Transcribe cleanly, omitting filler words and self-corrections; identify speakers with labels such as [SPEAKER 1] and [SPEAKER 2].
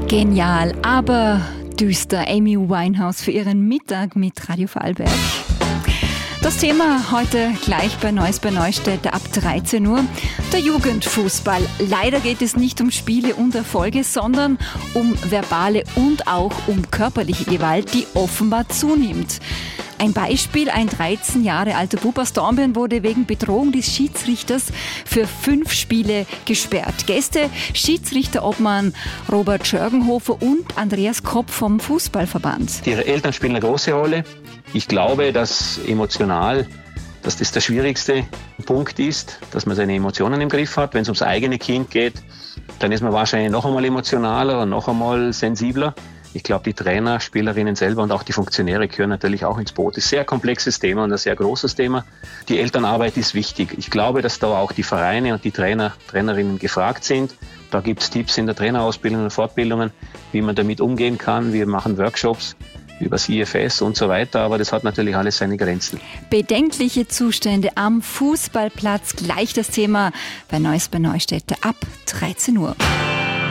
[SPEAKER 1] Genial, aber düster. Amy Winehouse für ihren Mittag mit Radio Vorarlberg. Das Thema heute gleich bei Neues bei Neustädter ab 13 Uhr. Der Jugendfußball. Leider geht es nicht um Spiele und Erfolge, sondern um verbale und auch um körperliche Gewalt, die offenbar zunimmt. Ein Beispiel, ein 13 Jahre alter Bub aus Dornbirn wurde wegen Bedrohung des Schiedsrichters für 5 Spiele gesperrt. Gäste, Schiedsrichterobmann Robert Schörgenhofer und Andreas Kopp vom Fußballverband.
[SPEAKER 2] Die Eltern spielen eine große Rolle. Ich glaube, dass emotional, dass das der schwierigste Punkt ist, dass man seine Emotionen im Griff hat. Wenn es ums eigene Kind geht, dann ist man wahrscheinlich noch einmal emotionaler und noch einmal sensibler. Ich glaube, die Trainer, Spielerinnen selber und auch die Funktionäre gehören natürlich auch ins Boot. Das ist ein sehr komplexes Thema und ein sehr großes Thema. Die Elternarbeit ist wichtig. Ich glaube, dass da auch die Vereine und die Trainerinnen gefragt sind. Da gibt es Tipps in der Trainerausbildung und Fortbildungen, wie man damit umgehen kann. Wir machen Workshops über das IFS und so weiter, aber das hat natürlich alles seine Grenzen.
[SPEAKER 1] Bedenkliche Zustände am Fußballplatz, gleich das Thema bei Neues bei Neustädter ab 13 Uhr.